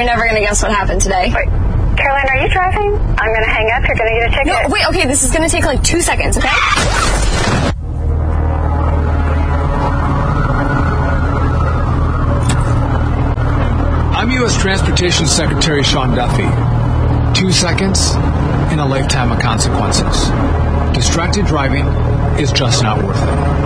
You're never going to guess what happened today. Wait, Caroline, are you driving? I'm going to hang up. You're going to get a ticket. No, wait, okay, this is going to take like 2 seconds, okay? I'm U.S. Transportation Secretary Sean Duffy. 2 seconds and a lifetime of consequences. Distracted driving is just not worth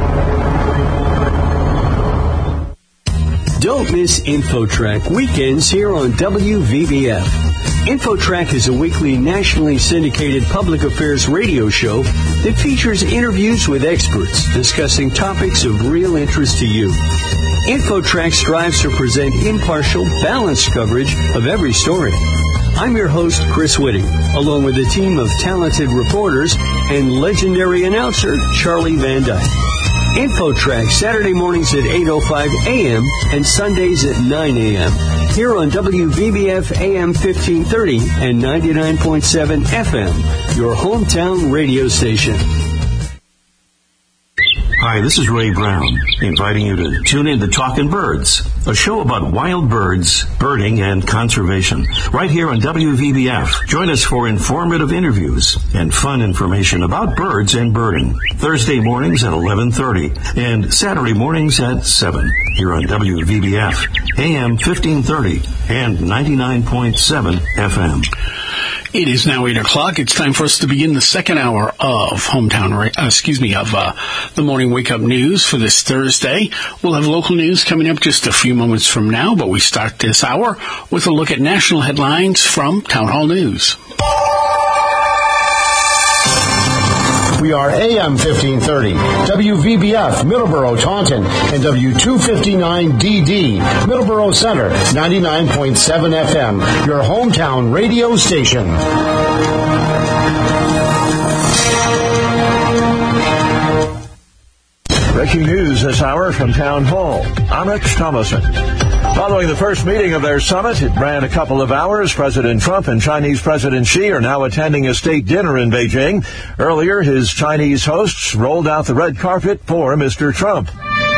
it. Don't miss InfoTrack weekends here on WVBF. InfoTrack is a weekly nationally syndicated public affairs radio show that features interviews with experts discussing topics of real interest to you. InfoTrack strives to present impartial, balanced coverage of every story. I'm your host, Chris Whitting, along with a team of talented reporters and legendary announcer, Charlie Van Dyke. InfoTrack, Saturday mornings at 8:05 a.m. and Sundays at 9 a.m. here on WVBF AM 1530 and 99.7 FM, your hometown radio station. Hi, this is Ray Brown, inviting you to tune in to Talkin' Birds, a show about wild birds, birding, and conservation, right here on WVBF. Join us for informative interviews and fun information about birds and birding. Thursday mornings at 11:30 and Saturday mornings at 7 here on WVBF, AM 1530 and 99.7 FM. It is now 8 o'clock. It's time for us to begin the second hour of the Morning Wake Up News for this Thursday. We'll have local news coming up just a few moments from now, but we start this hour with a look at national headlines from Town Hall News. We are AM 1530, WVBF, Middleborough, Taunton, and W259DD, Middleborough Center, 99.7 FM, your hometown radio station. Breaking news this hour from Town Hall. I'm Rich Thomason. Following the first meeting of their summit, it ran a couple of hours. President Trump and Chinese President Xi are now attending a state dinner in Beijing. Earlier, his Chinese hosts rolled out the red carpet for Mr. Trump.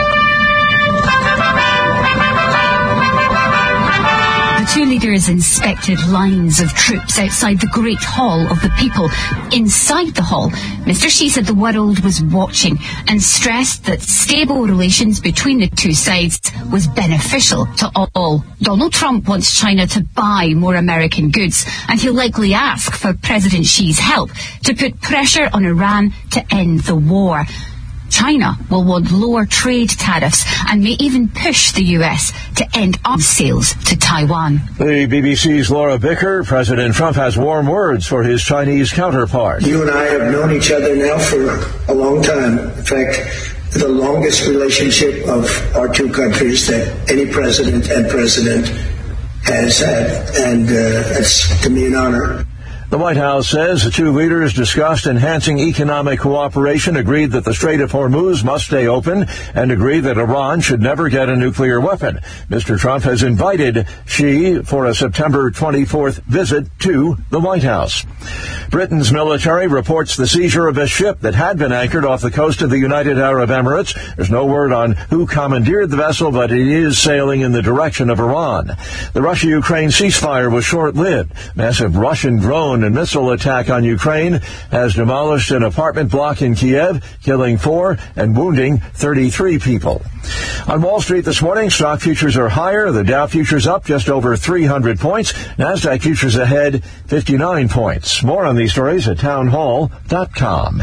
Two leaders inspected lines of troops outside the Great Hall of the People. Inside the hall, Mr. Xi said the world was watching and stressed that stable relations between the two sides was beneficial to all. Donald Trump wants China to buy more American goods, and he'll likely ask for President Xi's help to put pressure on Iran to end the war. China will want lower trade tariffs and may even push the U.S. to end arms sales to Taiwan. The BBC's Laura Bicker. President Trump has warm words for his Chinese counterpart. You and I have known each other now for a long time. In fact, the longest relationship of our two countries that any president has had, and it's to me an honor. The White House says the two leaders discussed enhancing economic cooperation, agreed that the Strait of Hormuz must stay open, and agreed that Iran should never get a nuclear weapon. Mr. Trump has invited Xi for a September 24th visit to the White House. Britain's military reports the seizure of a ship that had been anchored off the coast of the United Arab Emirates. There's no word on who commandeered the vessel, but it is sailing in the direction of Iran. The Russia-Ukraine ceasefire was short-lived. Massive Russian drone and missile attack on Ukraine has demolished an apartment block in Kiev, killing 4 and wounding 33 people. On Wall Street this morning, stock futures are higher. The Dow futures up just over 300 points. NASDAQ futures ahead 59 points. More on these stories at townhall.com.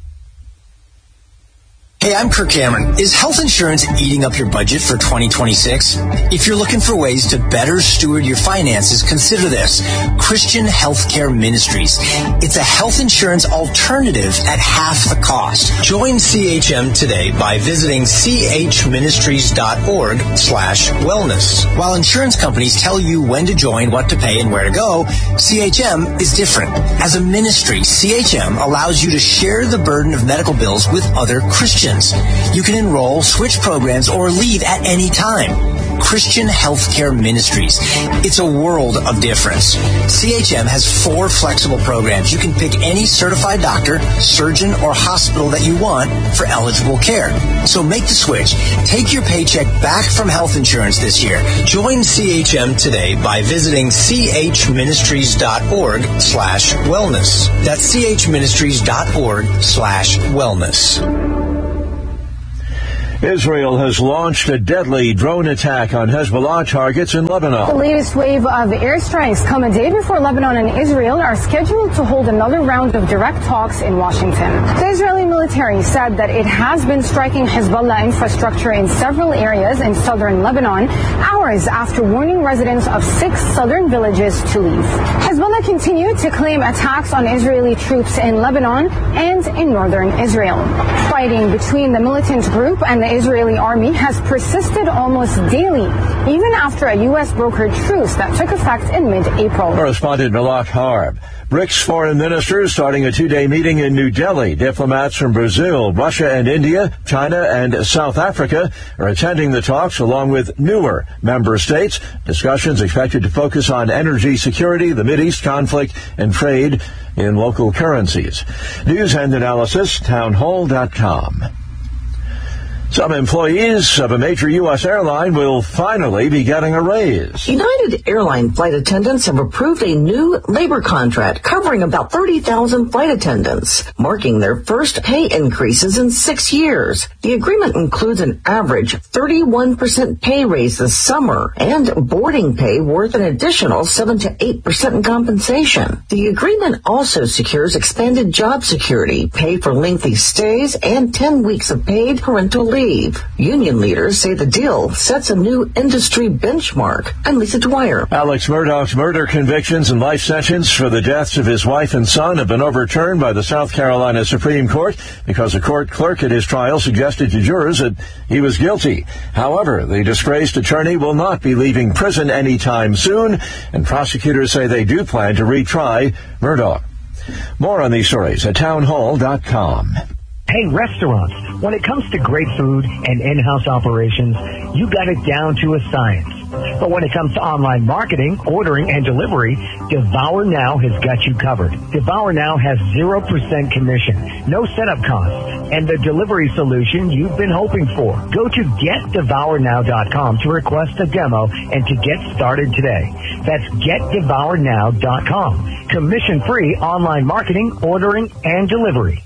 Hey, I'm Kirk Cameron. Is health insurance eating up your budget for 2026? If you're looking for ways to better steward your finances, consider this. Christian Healthcare Ministries. It's a health insurance alternative at half the cost. Join CHM today by visiting chministries.org/wellness. While insurance companies tell you when to join, what to pay, and where to go, CHM is different. As a ministry, CHM allows you to share the burden of medical bills with other Christians. options. You can enroll, switch programs, or leave at any time. Christian Healthcare Ministries. It's a world of difference. CHM has 4 flexible programs. You can pick any certified doctor, surgeon, or hospital that you want for eligible care. So make the switch. Take your paycheck back from health insurance this year. Join CHM today by visiting chministries.org/wellness. That's chministries.org/wellness. Israel has launched a deadly drone attack on Hezbollah targets in Lebanon. The latest wave of airstrikes come a day before Lebanon and Israel are scheduled to hold another round of direct talks in Washington. The Israeli military said that it has been striking Hezbollah infrastructure in several areas in southern Lebanon, hours after warning residents of 6 southern villages to leave. Hezbollah continued to claim attacks on Israeli troops in Lebanon and in northern Israel. Fighting between the militant group and the Israeli army has persisted almost daily, even after a U.S. brokered truce that took effect in mid-April. Correspondent Malak Harb. BRICS foreign ministers starting a 2-day meeting in New Delhi. Diplomats from Brazil, Russia and India, China and South Africa are attending the talks along with newer member states. Discussions expected to focus on energy security, the Mideast conflict, and trade in local currencies. News and analysis, townhall.com. Some employees of a major U.S. airline will finally be getting a raise. United Airline flight attendants have approved a new labor contract covering about 30,000 flight attendants, marking their first pay increases in 6 years. The agreement includes an average 31% pay raise this summer and boarding pay worth an additional 7 to 8% in compensation. The agreement also secures expanded job security, pay for lengthy stays, and 10 weeks of paid parental leave. Union leaders say the deal sets a new industry benchmark. I'm Lisa Dwyer. Alex Murdaugh's murder convictions and life sentence for the deaths of his wife and son have been overturned by the South Carolina Supreme Court because a court clerk at his trial suggested to jurors that he was guilty. However, the disgraced attorney will not be leaving prison anytime soon, and prosecutors say they do plan to retry Murdaugh. More on these stories at townhall.com. Hey, restaurants, when it comes to great food and in-house operations, you got it down to a science. But when it comes to online marketing, ordering, and delivery, Devour Now has got you covered. Devour Now has 0% commission, no setup costs, and the delivery solution you've been hoping for. Go to GetDevourNow.com to request a demo and to get started today. That's GetDevourNow.com. Commission-free online marketing, ordering, and delivery.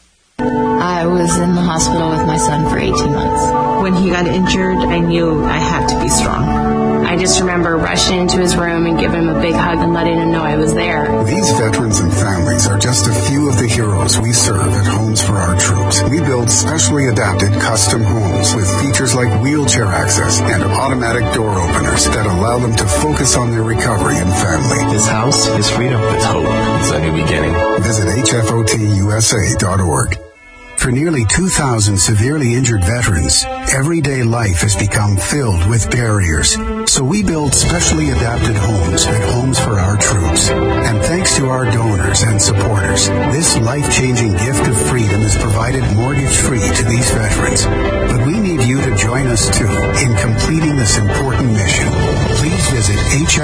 I was in the hospital with my son for 18 months. When he got injured, I knew I had to be strong. I just remember rushing into his room and giving him a big hug and letting him know I was there. These veterans and families are just a few of the heroes we serve at Homes for Our Troops. We build specially adapted custom homes with features like wheelchair access and automatic door openers that allow them to focus on their recovery and family. This house is freedom. It's hope. It's a new beginning. Visit hfotusa.org. For nearly 2,000 severely injured veterans, everyday life has become filled with barriers. So we build specially adapted homes at Homes for Our Troops. And thanks to our donors and supporters, this life-changing gift of freedom is provided mortgage-free to these veterans. But we need you to join us, too, in completing this important mission. Please visit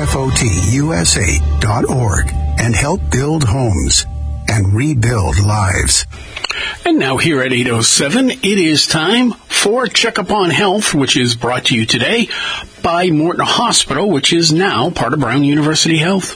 hfotusa.org and help build homes and rebuild lives. And now here at 8:07, it is time for Check Up on Health, which is brought to you today by Morton Hospital, which is now part of Brown University Health.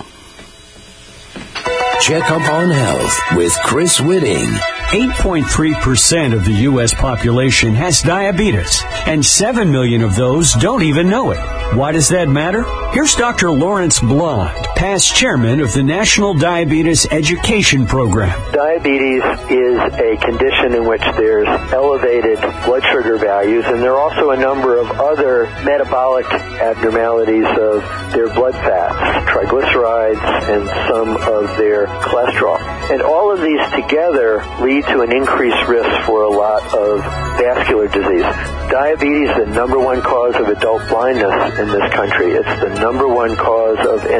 Check Up on Health with Chris Whitting. 8.3% of the U.S. population has diabetes, and 7 million of those don't even know it. Why does that matter? Here's Dr. Lawrence Blond, past chairman of the National Diabetes Education Program. Diabetes is a condition in which there's elevated blood sugar values, and there are also a number of other metabolic abnormalities of their blood fats, triglycerides, and some of their cholesterol. And all of these together lead to an increased risk for a lot of vascular disease. Diabetes is the number one cause of adult blindness in this country. It's the number one cause of end-stage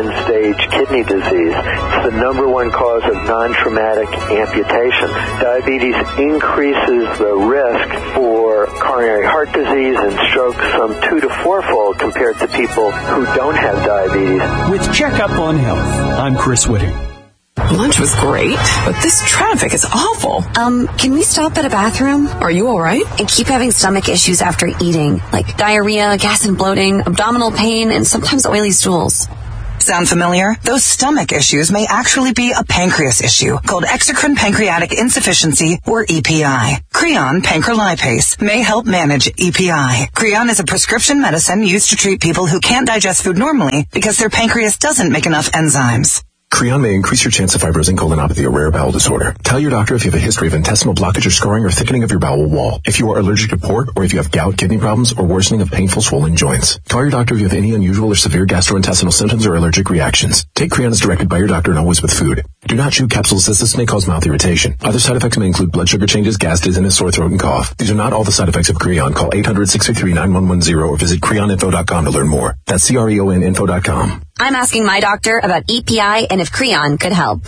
end-stage kidney disease. It's the number one cause of non-traumatic amputation. Diabetes increases the risk for coronary heart disease and stroke some 2 to 4-fold compared to people who don't have diabetes. With Checkup on Health, I'm Chris Whitting. Lunch was great, but this traffic is awful. Can we stop at a bathroom? Are you all right? I keep having stomach issues after eating, like diarrhea, gas and bloating, abdominal pain, and sometimes oily stools. Sound familiar? Those stomach issues may actually be a pancreas issue called exocrine pancreatic insufficiency, or EPI. Creon pancrelipase may help manage EPI. Creon is a prescription medicine used to treat people who can't digest food normally because their pancreas doesn't make enough enzymes. Creon may increase your chance of fibrosing colonopathy, a rare bowel disorder. Tell your doctor if you have a history of intestinal blockage or scarring or thickening of your bowel wall, if you are allergic to pork, or if you have gout, kidney problems, or worsening of painful swollen joints. Call your doctor if you have any unusual or severe gastrointestinal symptoms or allergic reactions. Take Creon as directed by your doctor and always with food. Do not chew capsules as this may cause mouth irritation. Other side effects may include blood sugar changes, gas, dizziness, sore throat, and cough. These are not all the side effects of Creon. Call 800-633-9110 or visit creoninfo.com to learn more. That's CREONinfo.com. I'm asking my doctor about EPI and if Creon could help.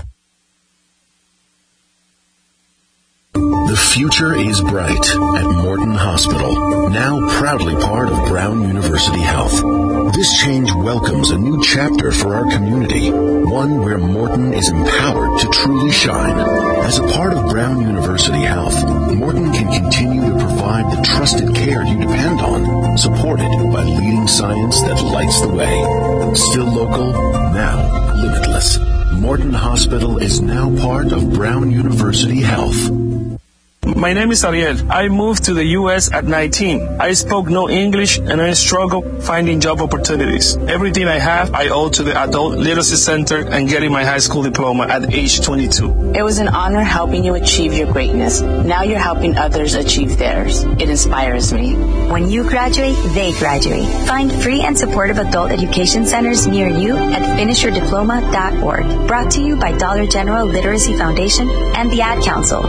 The future is bright at Morton Hospital, now proudly part of Brown University Health. This change welcomes a new chapter for our community, one where Morton is empowered to truly shine. As a part of Brown University Health, Morton can continue to provide the trusted care you depend on, supported by leading science that lights the way. Still local, now limitless. Morton Hospital is now part of Brown University Health. My name is Ariel. I moved to the U.S. at 19. I spoke no English and I struggled finding job opportunities. Everything I have, I owe to the Adult Literacy Center and getting my high school diploma at age 22. It was an honor helping you achieve your greatness. Now you're helping others achieve theirs. It inspires me. When you graduate, they graduate. Find free and supportive adult education centers near you at finishyourdiploma.org. Brought to you by Dollar General Literacy Foundation and the Ad Council.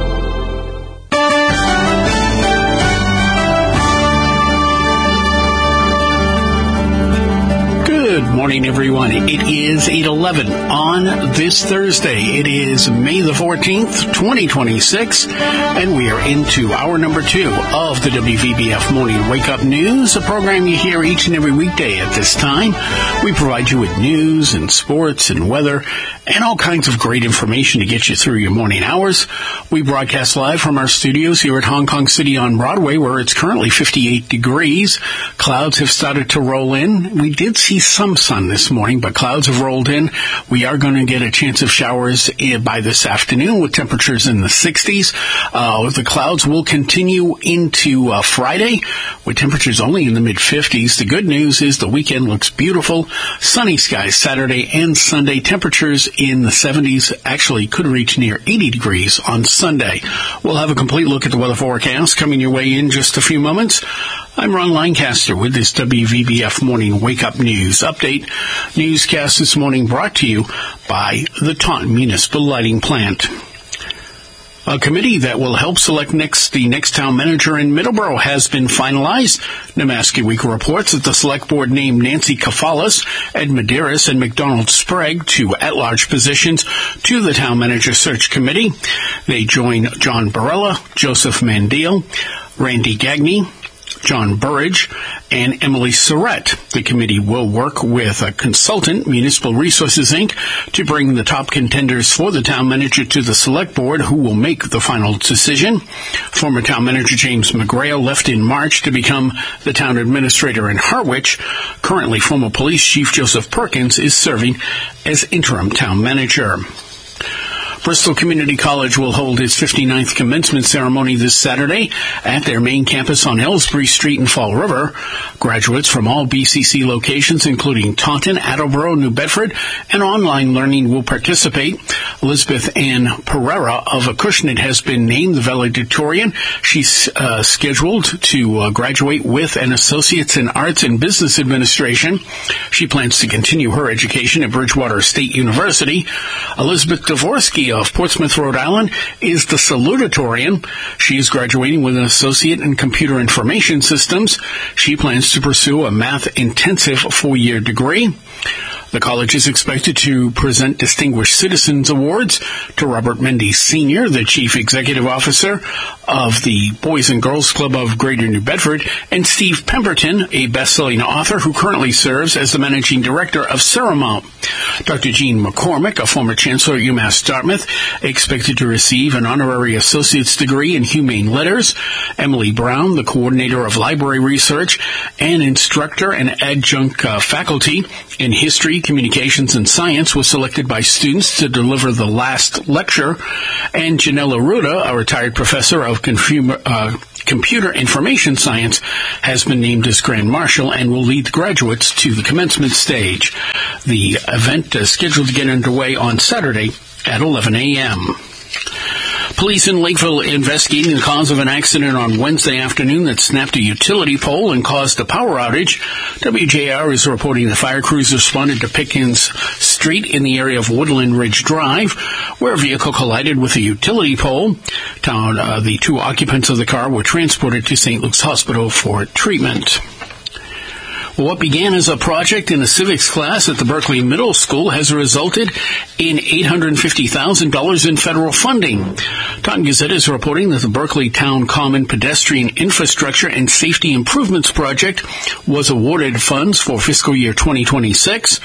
Good morning, everyone. It is 8:11 on this Thursday. It is May the 14th, 2026, and we are into hour number 2 of the WVBF Morning Wake Up News, a program you hear each and every weekday at this time. We provide you with news and sports and weather and all kinds of great information to get you through your morning hours. We broadcast live from our studios here at Hong Kong City on Broadway, where it's currently 58 degrees. Clouds have started to roll in. We did see some sun this morning, but clouds have rolled in. We are going to get a chance of showers by this afternoon with temperatures in the 60s. The clouds will continue into Friday with temperatures only in the mid-50s. The good news is the weekend looks beautiful. Sunny skies Saturday and Sunday. Temperatures in the 70s, actually could reach near 80 degrees on Sunday. We'll have a complete look at the weather forecast coming your way in just a few moments. I'm Ron Lancaster with this WVBF Morning Wake Up News Update. Newscast this morning brought to you by the Taunton Municipal Lighting Plant. A committee that will help select the next town manager in Middleborough has been finalized. Namaski Week reports that the select board named Nancy Kafalas, Ed Medeiros, and McDonald Sprague to at-large positions to the town manager search committee. They join John Barella, Joseph Mandil, Randy Gagne, John Burridge, and Emily Surratt. The committee will work with a consultant, Municipal Resources, Inc., to bring the top contenders for the town manager to the select board, who will make the final decision. Former town manager James McGrail left in March to become the town administrator in Harwich. Currently, former police chief Joseph Perkins is serving as interim town manager. Bristol Community College will hold its 59th commencement ceremony this Saturday at their main campus on Ellsbury Street in Fall River. Graduates from all BCC locations, including Taunton, Attleboro, New Bedford, and online learning will participate. Elizabeth Ann Pereira of Acushnet has been named the valedictorian. She's scheduled to graduate with an Associate's in Arts and Business Administration. She plans to continue her education at Bridgewater State University. Elizabeth Dvorsky of Portsmouth, Rhode Island, is the salutatorian. She is graduating with an associate in computer information systems. She plans to pursue a math-intensive 4-year degree. The college is expected to present Distinguished Citizens Awards to Robert Mendy Sr., the Chief Executive Officer of the Boys and Girls Club of Greater New Bedford, and Steve Pemberton, a best-selling author who currently serves as the Managing Director of Seramount. Dr. Gene McCormick, a former Chancellor at UMass Dartmouth, expected to receive an honorary associate's degree in humane letters. Emily Brown, the coordinator of library research and instructor and adjunct faculty in history, communications, and science, was selected by students to deliver the last lecture. And Janella Ruda, a retired professor of computer information science, has been named as Grand Marshal and will lead the graduates to the commencement stage. The event is scheduled to get underway on Saturday at 11 a.m. Police in Lakeville investigating the cause of an accident on Wednesday afternoon that snapped a utility pole and caused a power outage. WJR is reporting the fire crews responded to Pickens Street in the area of Woodland Ridge Drive, where a vehicle collided with a utility pole. The two occupants of the car were transported to St. Luke's Hospital for treatment. What began as a project in a civics class at the Berkeley Middle School has resulted in $850,000 in federal funding. Taunton Gazette is reporting that the Berkeley Town Common Pedestrian Infrastructure and Safety Improvements Project was awarded funds for fiscal year 2026.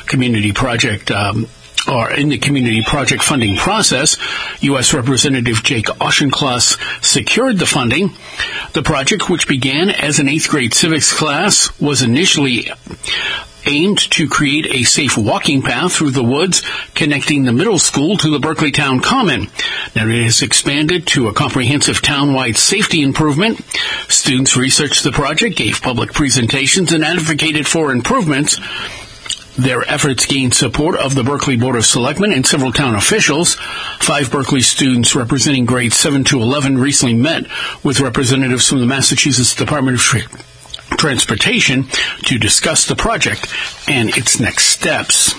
In the community project funding process, U.S. Representative Jake Auchincloss secured the funding. The project, which began as an 8th grade civics class, was initially aimed to create a safe walking path through the woods connecting the middle school to the Berkeley Town Common. Now it has expanded to a comprehensive town-wide safety improvement. Students researched the project, gave public presentations, and advocated for improvements. Their efforts gained support of the Berkeley Board of Selectmen and several town officials. 5 Berkeley students representing grades 7 to 11 recently met with representatives from the Massachusetts Department of Transportation to discuss the project and its next steps.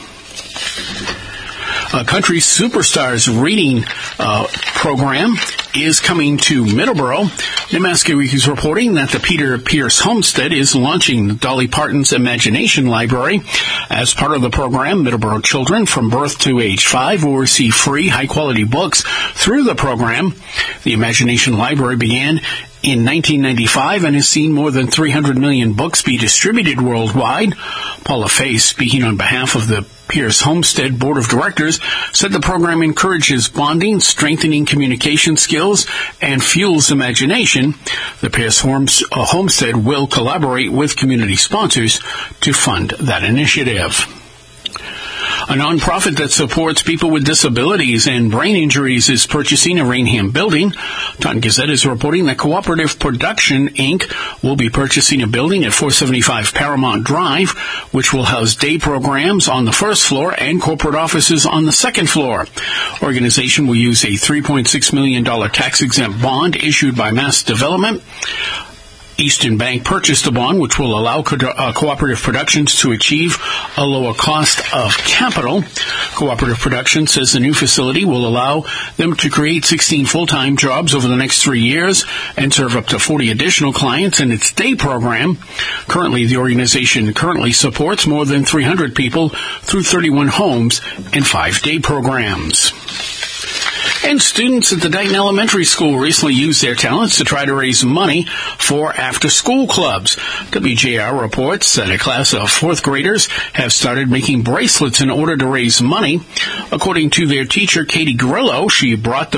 Country Superstars reading program is coming to Middleborough. Nemaska Week is reporting that the Peter Pierce Homestead is launching Dolly Parton's Imagination Library. As part of the program, Middleborough children from birth to age 5 will receive free, high-quality books through the program. The Imagination Library began in 1995 and has seen more than 300 million books be distributed worldwide. Paula Fay, speaking on behalf of the Pierce Homestead Board of Directors, said the program encourages bonding, strengthening communication skills, and fuels imagination. The Pierce Homestead will collaborate with community sponsors to fund that initiative. A nonprofit that supports people with disabilities and brain injuries is purchasing a Rainham building. Taunton Gazette is reporting that Cooperative Production, Inc. will be purchasing a building at 475 Paramount Drive, which will house day programs on the first floor and corporate offices on the second floor. Organization will use a $3.6 million tax-exempt bond issued by Mass Development. Eastern Bank purchased a bond which will allow Cooperative Productions to achieve a lower cost of capital. Cooperative Productions says the new facility will allow them to create 16 full-time jobs over the next 3 years and serve up to 40 additional clients in its day program. Currently, the organization supports more than 300 people through 31 homes and 5 day programs. And students at the Dighton Elementary School recently used their talents to try to raise money for after-school clubs. WJR reports that a class of 4th graders have started making bracelets in order to raise money. According to their teacher, Katie Grillo, she brought the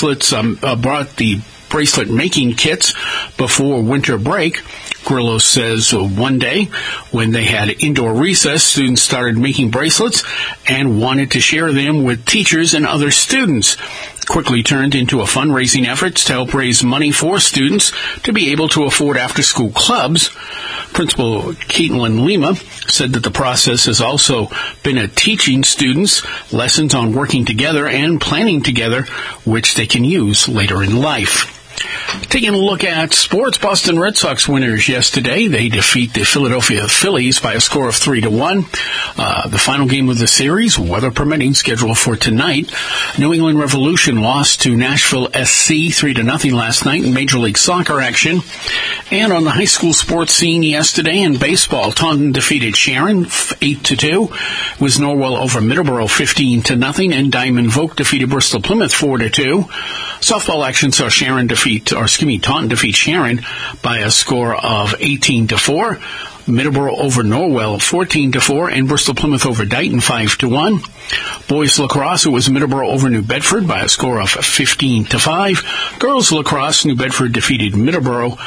bracelet making kits before winter break. Grillo says one day when they had indoor recess, students started making bracelets and wanted to share them with teachers and other students. Quickly turned into a fundraising effort to help raise money for students to be able to afford after-school clubs. Principal Caitlin Lima said that the process has also been teaching students lessons on working together and planning together, which they can use later in life. Taking a look at sports, Boston Red Sox winners yesterday. They defeat the Philadelphia Phillies by a score of 3-1. The final game of the series, weather permitting, scheduled for tonight. New England Revolution lost to Nashville SC 3-0 last night in Major League Soccer action. And on the high school sports scene yesterday in baseball, Taunton defeated Sharon 8-2. It was Norwell over Middleborough 15-0, and Diamond Vogue defeated Bristol Plymouth 4-2. Softball action saw Taunton defeat Sharon by a score of 18-4. Middleborough over Norwell 14-4, and Bristol Plymouth over Dighton 5-1. Boys lacrosse, it was Middleborough over New Bedford by a score of 15-5. Girls lacrosse, New Bedford defeated Middleborough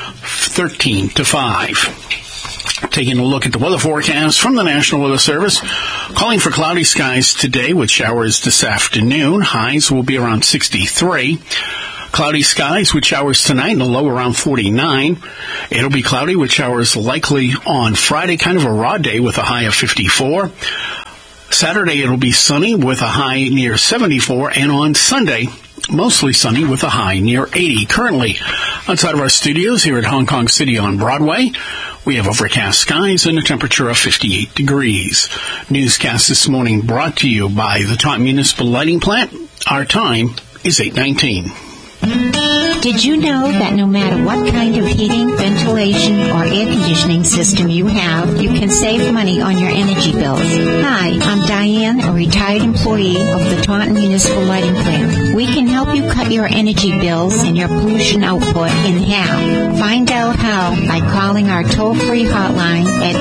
13-5. Taking a look at the weather forecast from the National Weather Service, calling for cloudy skies today with showers this afternoon. Highs will be around 63. Cloudy skies with showers tonight and a low around 49. It'll be cloudy with showers likely on Friday, kind of a raw day with a high of 54. Saturday it'll be sunny with a high near 74, and on Sunday, mostly sunny with a high near 80. Currently, outside of our studios here at Hong Kong City on Broadway, we have overcast skies and a temperature of 58 degrees. Newscast this morning brought to you by the Taunton Municipal Lighting Plant. Our time is 8:19. Did you know that no matter what kind of heating, ventilation, or air conditioning system you have, you can save money on your energy bills? Hi, I'm Diane, a retired employee of the Taunton Municipal Lighting Plant. We can help you cut your energy bills and your pollution output in half. Find out how by calling our toll-free hotline at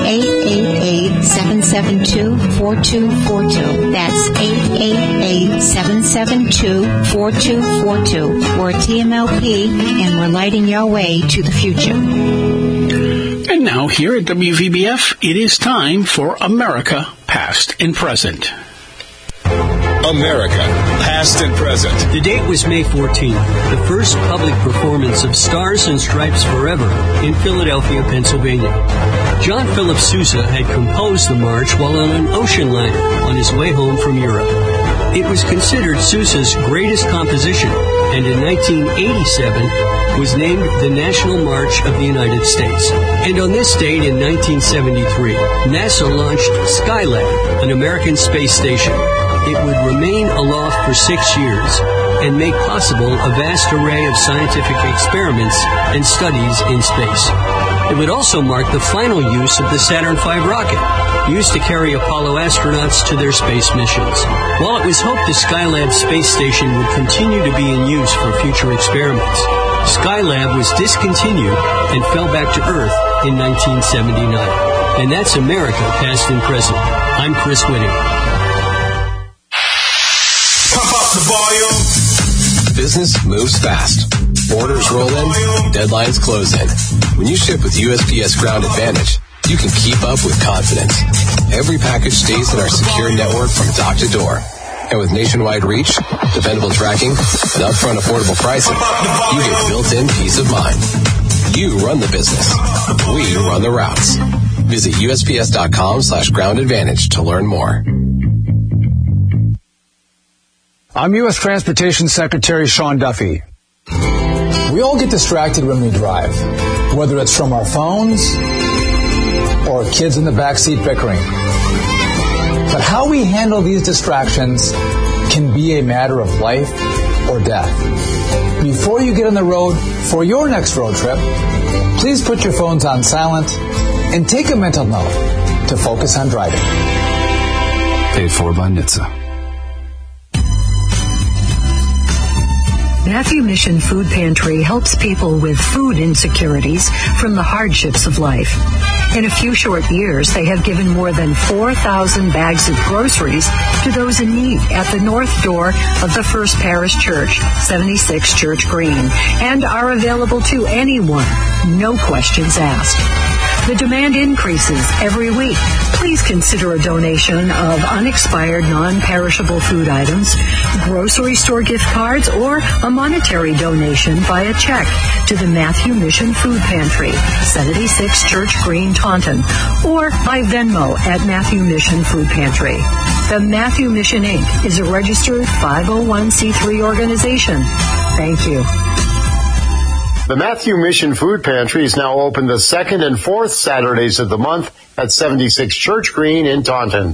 888-772-4242. That's 888-772-4242. We're TMLP, and we're lighting your way to the future. And now here at WVBF, it is time for America Past and Present. America, past and present. The date was May 14th, the first public performance of Stars and Stripes Forever in Philadelphia, Pennsylvania. John Philip Sousa had composed the march while on an ocean liner on his way home from Europe. It was considered Sousa's greatest composition, and in 1987 was named the National March of the United States. And on this date in 1973, NASA launched Skylab, an American space station. It would remain aloft for 6 years and make possible a vast array of scientific experiments and studies in space. It would also mark the final use of the Saturn V rocket, used to carry Apollo astronauts to their space missions. While it was hoped the Skylab space station would continue to be in use for future experiments, Skylab was discontinued and fell back to Earth in 1979. And that's America, past and present. I'm Chris Whitting. Pump up the volume. Business moves fast. Orders roll in, deadlines close in. When you ship with USPS Ground Advantage, you can keep up with confidence. Every package stays in our secure network from dock to door. And with nationwide reach, dependable tracking, and upfront affordable pricing, you get built-in peace of mind. You run the business. We run the routes. Visit USPS.com/Ground Advantage to learn more. I'm U.S. Transportation Secretary Sean Duffy. We all get distracted when we drive, whether it's from our phones or kids in the backseat bickering. But how we handle these distractions can be a matter of life or death. Before you get on the road for your next road trip, please put your phones on silent and take a mental note to focus on driving. Paid for by NHTSA. Matthew Mission Food Pantry helps people with food insecurities from the hardships of life. In a few short years, they have given more than 4,000 bags of groceries to those in need at the north door of the First Parish Church, 76 Church Green, and are available to anyone, no questions asked. The demand increases every week. Please consider a donation of unexpired, non-perishable food items, grocery store gift cards, or a monetary donation via check to the Matthew Mission Food Pantry, 76 Church Green, Taunton, or by Venmo at Matthew Mission Food Pantry. The Matthew Mission, Inc. is a registered 501c3 organization. Thank you. The Matthew Mission Food Pantry is now open the second and fourth Saturdays of the month at 76 Church Green in Taunton.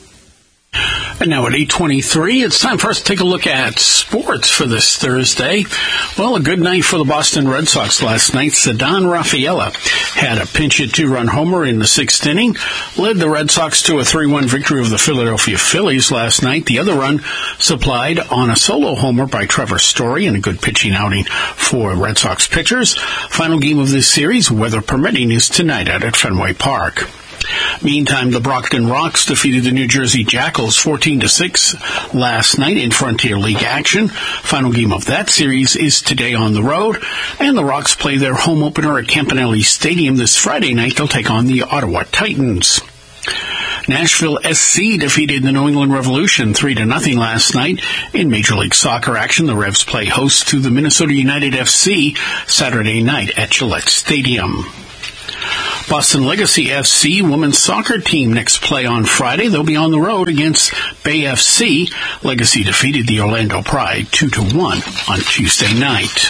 And now at 8:23, it's time for us to take a look at sports for this Thursday. Well, a good night for the Boston Red Sox last night. Ceddanne Rafaela had a pinch-hit two-run homer in the sixth inning, led the Red Sox to a 3-1 victory over the Philadelphia Phillies last night. The other run supplied on a solo homer by Trevor Story and a good pitching outing for Red Sox pitchers. Final game of this series, weather permitting, is tonight out at Fenway Park. Meantime, the Brockton Rocks defeated the New Jersey Jackals 14-6 last night in Frontier League action. Final game of that series is today on the road, and the Rocks play their home opener at Campanelli Stadium this Friday night. They'll take on the Ottawa Titans. Nashville SC defeated the New England Revolution 3-0 last night. In Major League Soccer action, the Revs play host to the Minnesota United FC Saturday night at Gillette Stadium. Boston Legacy FC women's soccer team next play on Friday. They'll be on the road against Bay FC. Legacy defeated the Orlando Pride 2-1 on Tuesday night.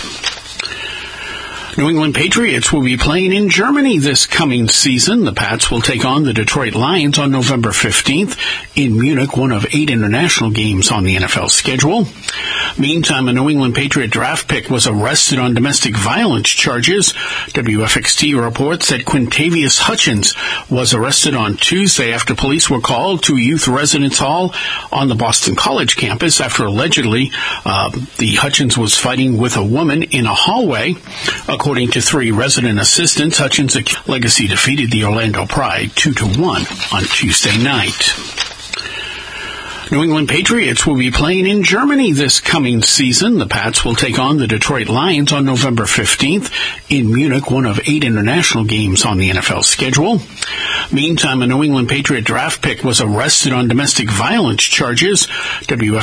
New England Patriots will be playing in Germany this coming season. The Pats will take on the Detroit Lions on November 15th in Munich, one of 8 international games on the NFL schedule. Meantime, a New England Patriot draft pick was arrested on domestic violence charges. WFXT reports that Quintavious Hutchins was arrested on Tuesday after police were called to a youth residence hall on the Boston College campus after allegedly the Hutchins was fighting with a woman in a hallway. According to 3 resident assistants, Hutchins' Legacy defeated the Orlando Pride 2-1 on Tuesday night. New England Patriots will be playing in Germany this coming season. The Pats will take on the Detroit Lions on November 15th in Munich, one of 8 international games on the NFL schedule. Meantime, a New England Patriot draft pick was arrested on domestic violence charges.